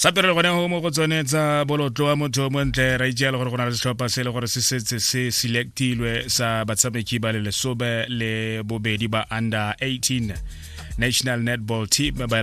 sa pere gone go mo go tsonetsa bolotlo wa motho mo ntle ra itjela gore gona le setlhopha se le gore se setse se selectilwe sa batsameki ba le lesobe le bobedi ba under 18 national netball team ba